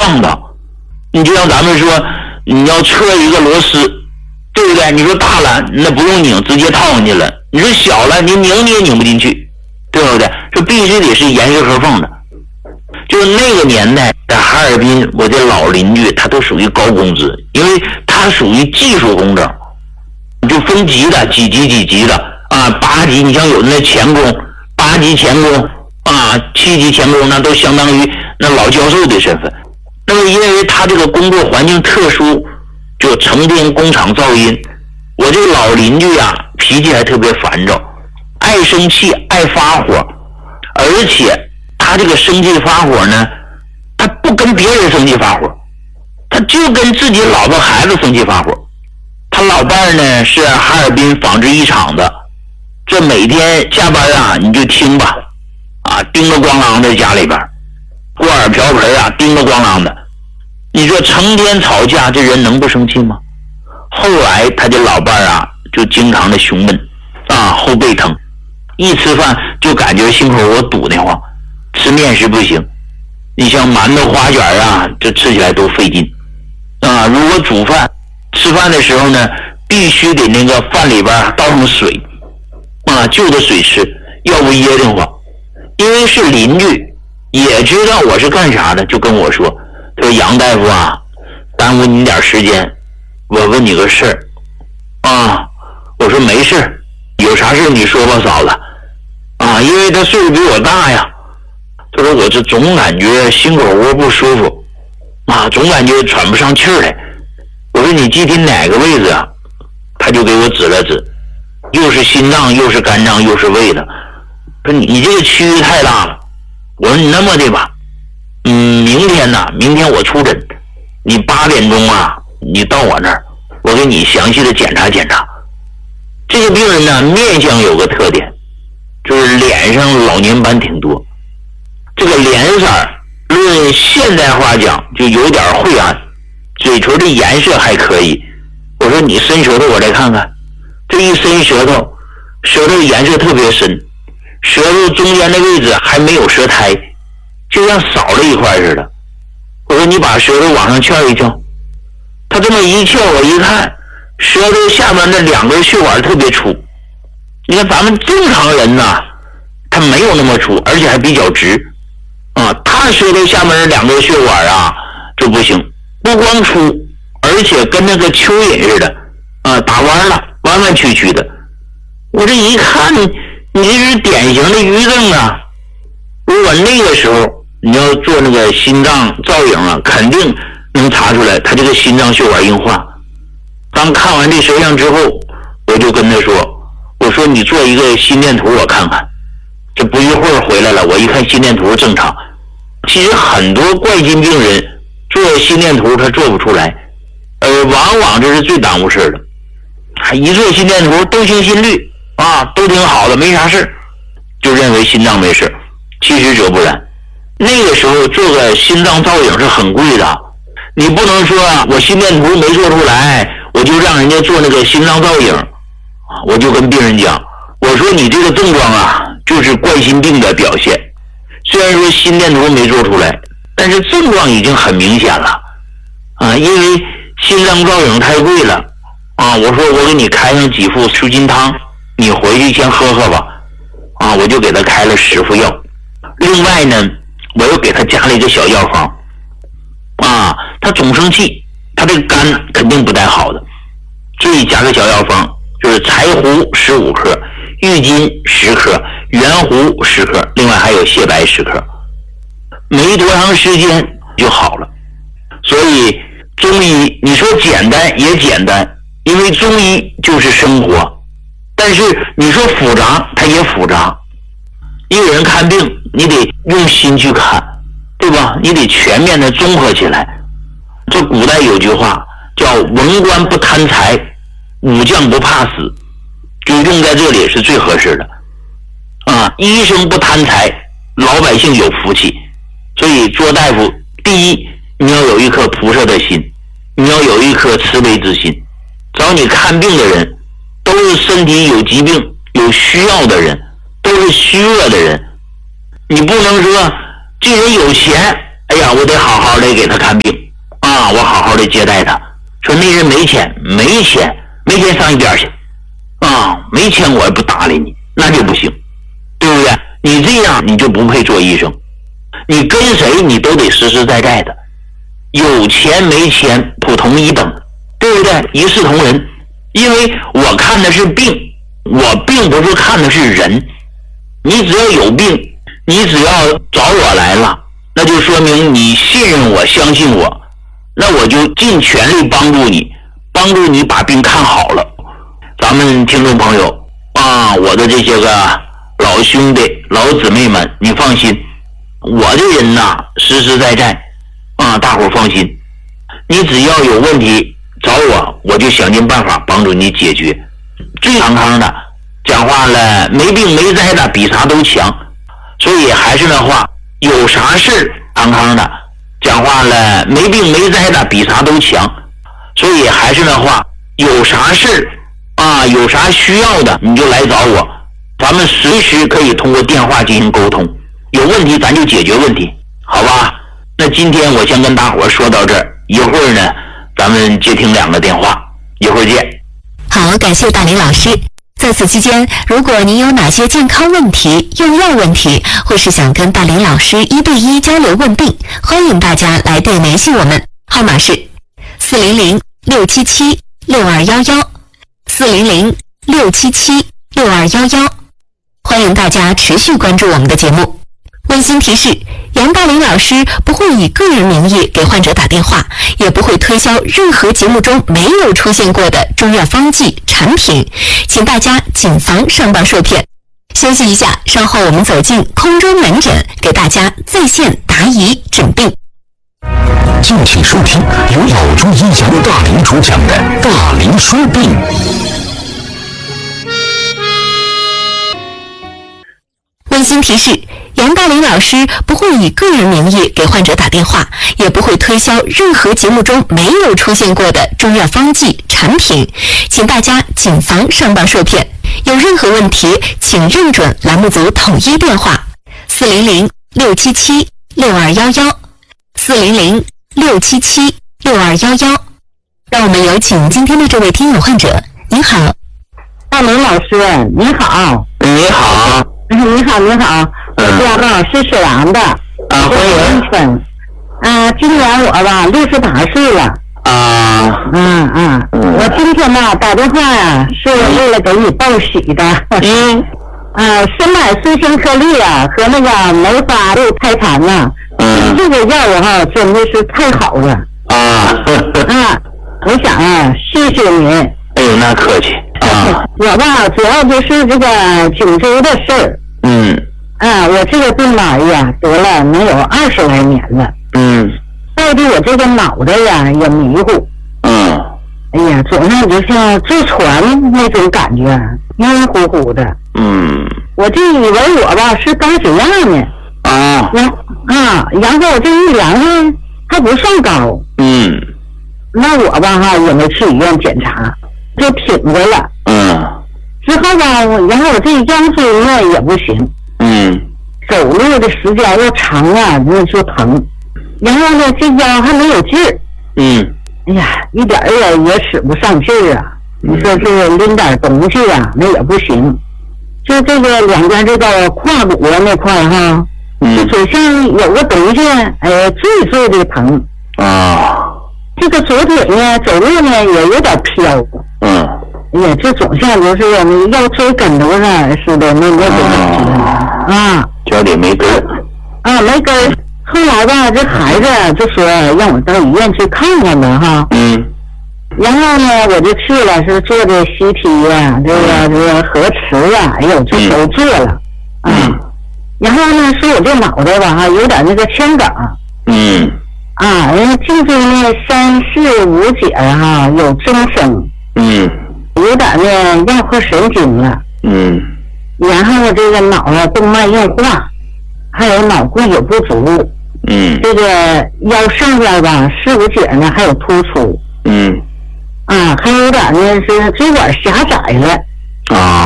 放的。你就像咱们说，你要测一个螺丝，对不对？你说大了那不用拧，直接套上去了。你说小了，你拧你也拧不进去，对不对？这必须得是严丝合缝的。就是那个年代在哈尔滨，我的老邻居他都属于高工资，因为他属于技术工种，就分级的，几级的啊，8级，你像有的那钳工，8级钳工啊，7级钳工，那都相当于那老教授的身份。那么因为他这个工作环境特殊，就成天工厂噪音，我这个老邻居啊脾气还特别烦躁，爱生气爱发火，而且他这个生气发火呢，他不跟别人生气发火，他就跟自己老婆孩子生气发火。他老伴儿呢是哈尔滨纺织一厂的，这每天下班啊你就听吧，啊叮了咣啷在家里边，锅碗瓢盆啊叮了咣啷的，你说成天吵架，这人能不生气吗？后来他这老伴儿啊就经常的胸闷啊，后背疼，一吃饭就感觉心口我堵得慌，吃面食不行，你像馒头花卷啊这吃起来都费劲啊。如果煮饭吃饭的时候呢，必须得那个饭里边倒上水啊，就着水吃，要不噎得慌。因为是邻居也知道我是干啥的，就跟我说，他说杨大夫啊，耽误你点时间，我问你个事儿啊。我说没事，有啥事你说吧嫂子啊，因为他岁数比我大呀。他说我这总感觉心口窝不舒服啊，总感觉喘不上气来。我说你具体哪个位置啊？他就给我指了指，又是心脏又是肝脏又是胃的。说你这个区域太大了。我说你那么的吧，明天我出诊，你8点钟啊，你到我那儿，我给你详细的检查检查。这个病人呢，面相有个特点，就是脸上老年斑挺多，这个脸色论现代话讲就有点晦暗，嘴唇的颜色还可以。我说你伸舌头我来看看，这一伸舌头，舌头颜色特别深，舌头中间的位置还没有舌苔，就像少了一块似的。我说你把舌头往上翘一翘，他这么一翘，我一看舌头下面那2根血管特别粗。你看咱们正常人呐，他没有那么粗，而且还比较直啊。他舌头下面那2根血管啊就不行，不光粗，而且跟那个蚯蚓似的啊，打弯了，弯弯曲曲的。我这一看你这是典型的余症啊。如果那个时候你要做那个心脏造影啊，肯定能查出来他这个心脏血管硬化。当看完这舌象之后，我就跟他说，我说你做一个心电图我看看。这不一会儿回来了，我一看心电图正常。其实很多冠心病人做心电图他做不出来，往往这是最耽误事的。一做心电图都行心率啊，都挺好的，没啥事，就认为心脏没事，其实则不然。那个时候做个心脏造影是很贵的，你不能说我心电图没做出来，我就让人家做那个心脏造影。我就跟病人讲，我说你这个症状啊，就是冠心病的表现。虽然说心电图没做出来，但是症状已经很明显了啊，因为心脏造影太贵了啊。我说我给你开上几副舒筋汤，你回去先喝喝吧啊。我就给他开了10副药。另外呢，我又给他加了一个小药方啊，他总生气，他这个肝肯定不太好的，所以加个小药方，就是柴胡15克，郁金10克，圆胡10克，另外还有蟹白10克，没多长时间就好了。所以中医你说简单也简单，因为中医就是生活，但是你说复杂它也复杂。一个人看病你得用心去看，对吧？你得全面的综合起来。这古代有句话叫文官不贪财，武将不怕死，就用在这里是最合适的啊。医生不贪财，老百姓有福气。所以做大夫，第一你要有一颗菩萨的心，你要有一颗慈悲之心。找你看病的人都是身体有疾病有需要的人，都是虚弱的人。你不能说这人有钱哎呀，我得好好的给他看病啊，我好好的接待他。说那人没钱上一边去啊，没钱我也不搭理你，那就不行，对不对？你这样你就不配做医生，你跟谁你都得实实在在的，有钱没钱普通一等，对不对？一视同仁。因为我看的是病，我并不是看的是人。你只要有病，你只要找我来了，那就说明你信任我，相信我，那我就尽全力帮助你把病看好了。咱们听众朋友啊，我的这些个老兄弟老姊妹们，你放心，我这人呐实实在在啊，大伙放心，你只要有问题找我，我就想尽办法帮助你解决。最康康的讲话了，没病没灾的比啥都强。所以还是那话，有啥事康康的讲话了，没病没灾的比啥都强。所以还是那话，有啥事啊，有啥需要的你就来找我，咱们随时可以通过电话进行沟通，有问题咱就解决问题，好吧？那今天我先跟大伙说到这儿，一会儿呢咱们接听2个电话，一会儿见。 好，感谢大林老师。在此期间，如果您有哪些健康问题、用药问题，或是想跟大林老师1对1交流问病，欢迎大家来电联系我们，号码是400-677-6211 400-677-6211。欢迎大家持续关注我们的节目。温馨提示，杨大林老师不会以个人名义给患者打电话，也不会推销任何节目中没有出现过的中药方剂产品，请大家谨防上当受骗。休息一下，稍后我们走进空中门诊，给大家在线答疑诊病。 敬请收听由老中医杨大林主讲的《大林说病》。 温馨提示，杨大林老师不会以个人名义给患者打电话，也不会推销任何节目中没有出现过的中药方剂产品，请大家谨防上当受骗。有任何问题，请认准栏目组统一电话400-677-6211 400-677-6211。让我们有请今天的这位听友患者。您好， 大林老师，你好。 你好。 你好，我叫是沈阳的， 欢迎。 今年我吧68岁了。我今天呢打电话呀，是为了给你报喜的。深百斯星颗粒啊和那个梅花鹿胎盘呐，这个药物哈真的是太好了。我想谢谢您。 哎呦，那客气。 我吧主要就是这个颈椎的事儿。我这个病吧呀得了能有20来年了。再的我这个脑袋呀也迷糊。哎呀，总是就像坐船那种感觉，晕乎乎的。我就以为我吧是高血压呢。然后我这一量呢还不算高。那我吧也没去医院检查，就挺着了。之后吧，然后我这腰椎呢也不行。走路的时间又长啊，那就疼。然后呢，这腰还没有劲儿。哎呀，一点也使不上劲儿啊！你说是拎点东西啊，那也不行。就这个两边这个胯骨那块哈，就好像有个东西坠的疼。这个左腿呢，走路呢也有点飘。哎呀，这总像就是你腰椎跟头上似的那种脚底没根儿。 没根儿。后来吧，这孩子就说让我到医院去看看吧哈。然后呢，我就去了，是做的 CT 呀，这个核磁啊，哎呦，这都做了。然后呢，说我这脑袋吧有点那个腔梗。人家颈椎呢3、4、5节有增生。有点呢压迫神经了。然后这个脑动脉硬化，还有脑固有不足。这个腰上边吧4、5节呢还有突出。还有点呢是椎管狭窄了。